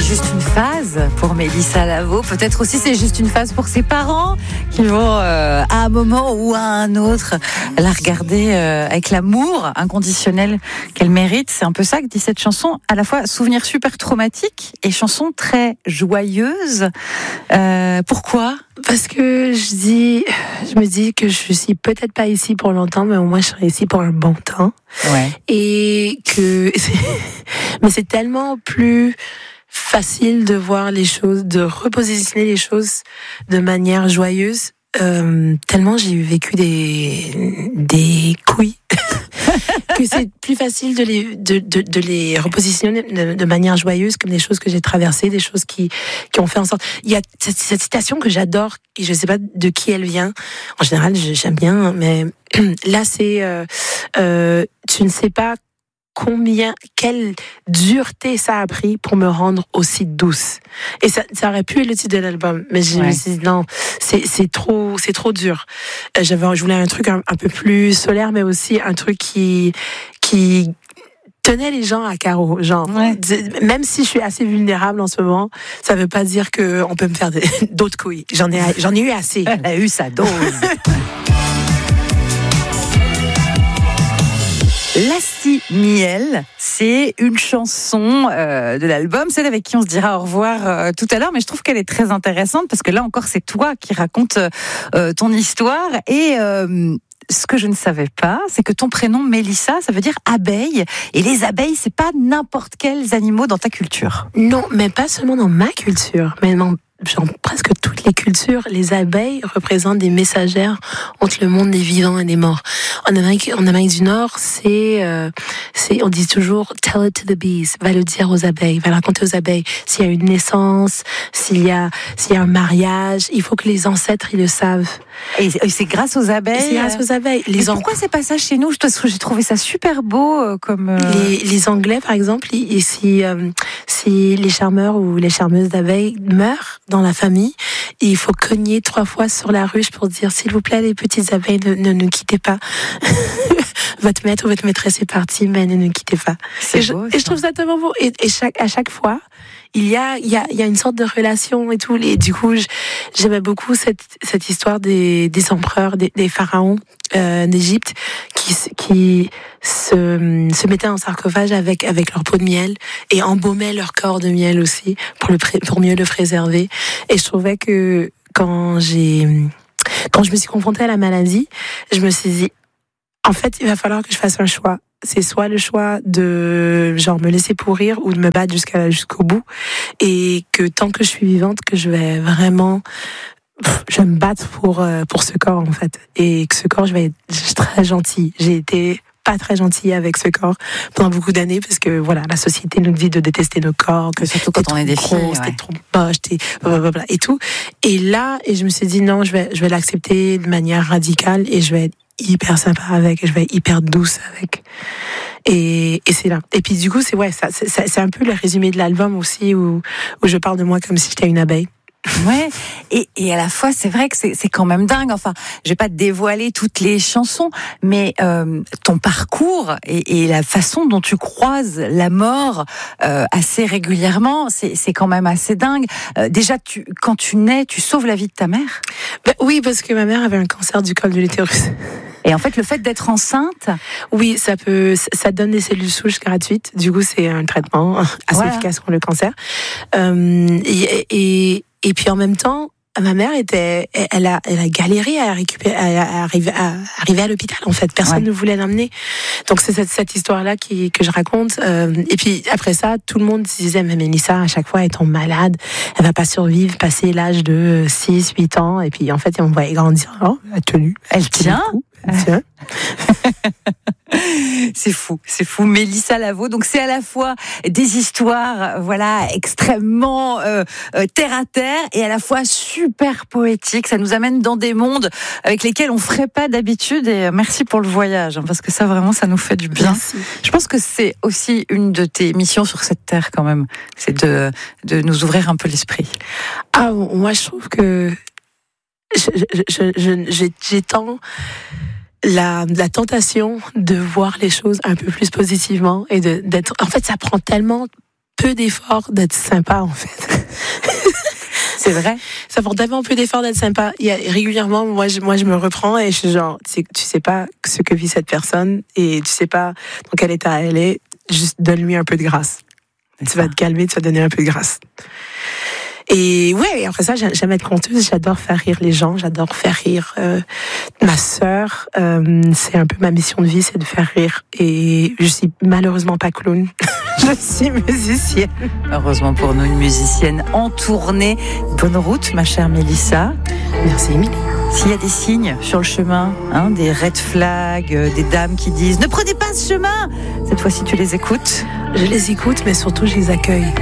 juste une phase pour Mélissa Lavo. Peut-être aussi c'est juste une phase pour ses parents qui vont à un moment ou à un autre la regarder avec l'amour inconditionnel qu'elle mérite. C'est un peu ça que dit cette chanson. À la fois souvenir super traumatique et chanson très joyeuse. Pourquoi ? Parce que je me dis que je suis peut-être pas ici pour longtemps, mais au moins je serai ici pour un bon temps. Ouais. Et mais c'est tellement plus facile de voir les choses, de repositionner les choses de manière joyeuse. Tellement j'ai vécu des couilles que c'est plus facile de les repositionner de manière joyeuse, comme des choses que j'ai traversées, des choses qui ont fait en sorte. Il y a cette citation que j'adore et je sais pas de qui elle vient. En général, j'aime bien, mais là c'est tu ne sais pas quelle dureté ça a pris pour me rendre aussi douce. Et ça aurait pu être le titre de l'album, mais je me suis dit non, c'est trop dur. Je voulais un truc un peu plus solaire, mais aussi un truc qui tenait les gens à carreau, genre. Ouais. Même si je suis assez vulnérable en ce moment, ça veut pas dire que on peut me faire d'autres couilles. J'en ai eu assez. Elle a eu sa dose. Lassie Miel, c'est une chanson de l'album, celle avec qui on se dira au revoir tout à l'heure, mais je trouve qu'elle est très intéressante parce que là encore c'est toi qui racontes ton histoire et ce que je ne savais pas, c'est que ton prénom Mélissa, ça veut dire abeille, et les abeilles, c'est pas n'importe quels animaux dans ta culture. Non, mais pas seulement dans ma culture, mais dans presque toutes les cultures, les abeilles représentent des messagères entre le monde des vivants et des morts. En Amérique du Nord, on dit toujours tell it to the bees, va le dire aux abeilles, va le raconter aux abeilles. S'il y a une naissance, s'il y a un mariage, il faut que les ancêtres ils le savent. Et c'est grâce aux abeilles. C'est grâce aux abeilles. Pourquoi c'est pas ça chez nous ? Parce que j'ai trouvé ça super beau comme. Les Anglais, par exemple, si les charmeurs ou les charmeuses d'abeilles meurent dans la famille, il faut cogner 3 fois sur la ruche pour dire s'il vous plaît les petites abeilles ne nous quittez pas. Votre maître ou votre maîtresse est partie, mais ne nous quittez pas. Et je trouve ça tellement beau. Et à chaque fois, il y a une sorte de relation et tout. Et du coup, j'aimais beaucoup cette histoire des empereurs, des pharaons d'Égypte qui se mettaient en sarcophage avec leur peau de miel et embaumaient leur corps de miel aussi pour mieux le préserver. Et je trouvais que quand je me suis confrontée à la maladie, je me suis dit en fait, il va falloir que je fasse un choix. C'est soit le choix de me laisser pourrir ou de me battre jusqu'au bout, et que tant que je suis vivante, que je vais vraiment me battre pour ce corps en fait, et que ce corps je vais être très gentille. J'ai été pas très gentille avec ce corps pendant beaucoup d'années parce que voilà, la société nous dit de détester nos corps, que surtout quand on est des filles, t'es trop moche, t'es blablabla et tout. Et là, je me suis dit non, je vais l'accepter de manière radicale et je vais être hyper sympa avec, et je vais être hyper douce avec. Et c'est là. Et puis du coup, c'est un peu le résumé de l'album aussi où je parle de moi comme si j'étais une abeille. Ouais, et à la fois c'est vrai que c'est quand même dingue. Enfin, je vais pas te dévoiler toutes les chansons, mais ton parcours et la façon dont tu croises la mort assez régulièrement, c'est quand même assez dingue. Déjà, quand tu nais, tu sauves la vie de ta mère. Oui, parce que ma mère avait un cancer du col de l'utérus. Et en fait, le fait d'être enceinte, oui, ça donne des cellules souches gratuites. Du coup, c'est un traitement assez efficace contre le cancer. Et puis en même temps, ma mère elle a galéré à arriver à l'hôpital en fait. Personne ne voulait l'emmener. Donc c'est cette histoire-là que je raconte. Et puis après ça, tout le monde se disait mais Mélissa, à chaque fois elle tombe malade, elle va pas survivre, passer l'âge de 6-8 ans. Et puis en fait, on voit grandir. Oh, elle a tenu. Elle tient. C'est fou. Mélissa Lavo. Donc c'est à la fois des histoires, extrêmement terre à terre, et à la fois super poétiques. Ça nous amène dans des mondes avec lesquels on ferait pas d'habitude. Et merci pour le voyage, parce que ça vraiment, ça nous fait du bien. Merci. Je pense que c'est aussi une de tes missions sur cette terre quand même, c'est de nous ouvrir un peu l'esprit. Ah, moi je trouve que j'ai tant la tentation de voir les choses un peu plus positivement et d'être. En fait, ça prend tellement peu d'efforts d'être sympa, en fait. C'est vrai. Ça prend tellement peu d'efforts d'être sympa. Il y a régulièrement, moi, je me reprends et je suis genre, tu sais pas ce que vit cette personne et tu sais pas dans quel état elle est. Juste donne-lui un peu de grâce. Tu vas te calmer, tu vas donner un peu de grâce. Et ouais, après ça, j'aime être conteuse, j'adore faire rire les gens, j'adore faire rire ma sœur. C'est un peu ma mission de vie, c'est de faire rire. Et je suis malheureusement pas clown, je suis musicienne. Heureusement pour nous, une musicienne en tournée. Bonne route, ma chère Mélissa. Merci, Émilie. S'il y a des signes sur le chemin, des red flags, des dames qui disent « Ne prenez pas ce chemin !» Cette fois-ci, tu les écoutes ? Je les écoute, mais surtout, je les accueille.